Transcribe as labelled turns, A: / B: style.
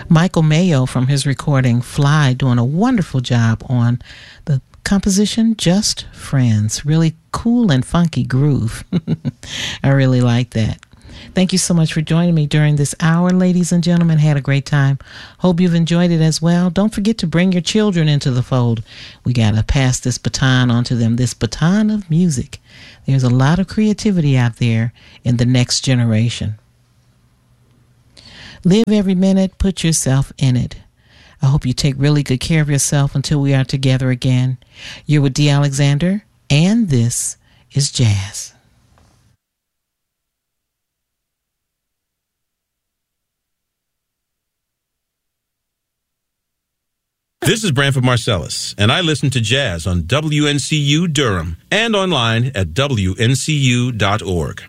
A: Michael Mayo from his recording Fly doing a wonderful job on the composition Just Friends. Really cool and funky groove. I really like that. Thank you so much for joining me during this hour, ladies and gentlemen. Had a great time. Hope you've enjoyed it as well. Don't forget to bring your children into the fold. We got to pass this baton on to them, this baton of music. There's a lot of creativity out there in the next generation. Live every minute, put yourself in it. I hope you take really good care of yourself until we are together again. You're with Dee Alexander, and this is Jazz.
B: This is Branford Marcellus, and I listen to jazz on WNCU Durham and online at WNCU.org.